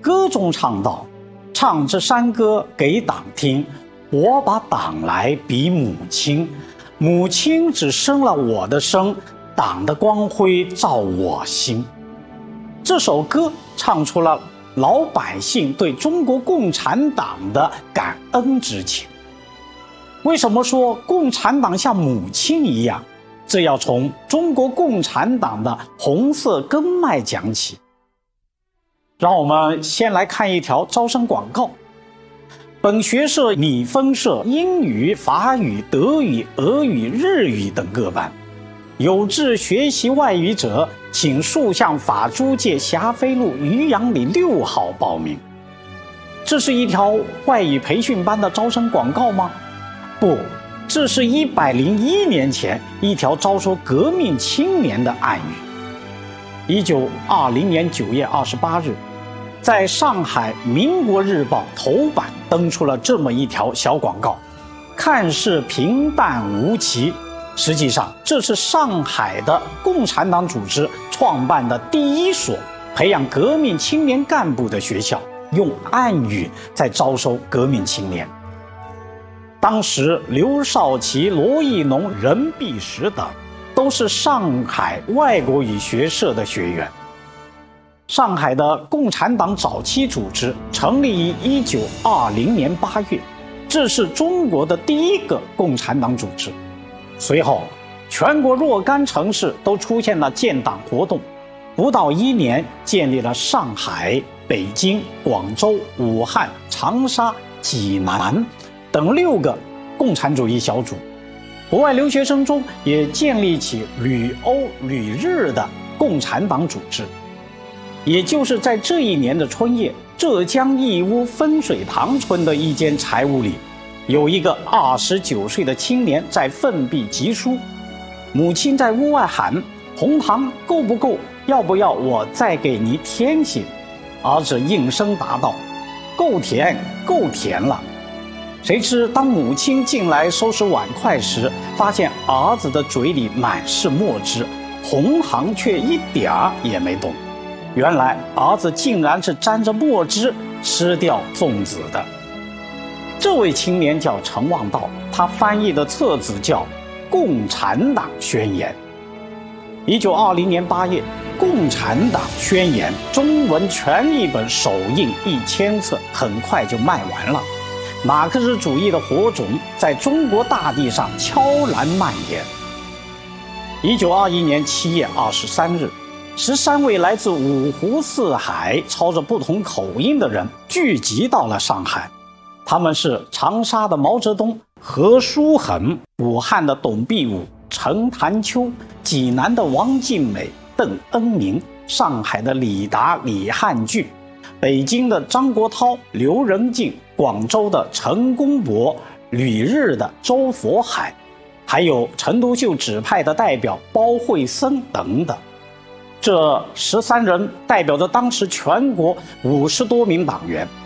歌中唱道：唱支山歌给党听，我把党来比母亲，母亲只生了我的生，党的光辉照我心。这首歌唱出了老百姓对中国共产党的感恩之情。为什么说共产党像母亲一样？这要从中国共产党的红色根脉讲起。让我们先来看一条招生广告。本学社拟分设英语、法语、德语、俄语、日语等各班，有志学习外语者，请速向法租界霞飞路渔阳里6号报名。这是一条外语培训班的招生广告吗？不，这是101年前一条招收革命青年的暗语。1920年9月28日，在上海《民国日报》头版登出了这么一条小广告，看似平淡无奇，实际上这是上海的共产党组织创办的第一所培养革命青年干部的学校，用暗语在招收革命青年。当时刘少奇、罗亦农、任弼时等都是上海外国语学社的学员。上海的共产党早期组织成立于1920年8月，这是中国的第一个共产党组织。随后全国若干城市都出现了建党活动，不到1年建立了上海、北京、广州、武汉、长沙、济南等6个共产主义小组。国外留学生中也建立起旅欧、旅日的共产党组织。也就是在这一年的春夜，浙江义乌分水塘村的一间柴屋里，有一个29岁的青年在奋笔疾书。母亲在屋外喊：红糖够不够？要不要我再给你添些？儿子应声答道：够甜，够甜了。谁知当母亲进来收拾碗筷时，发现儿子的嘴里满是墨汁，红糖却一点儿也没动。原来儿子竟然是沾着墨汁吃掉粽子的。这位青年叫陈望道，他翻译的册子叫《共产党宣言》。1920年8月，《共产党宣言》中文全译本首印1000册，很快就卖完了。马克思主义的火种在中国大地上悄然蔓延。1921年7月23日，13位来自五湖四海、操着不同口音的人聚集到了上海。他们是长沙的毛泽东、何叔衡，武汉的董必武、陈潭秋，济南的王尽美、邓恩铭，上海的李达、李汉俊，北京的张国焘、刘仁静，广州的陈公博，旅日的周佛海，还有陈独秀指派的代表包惠僧等等。这13人代表着当时全国50多名党员，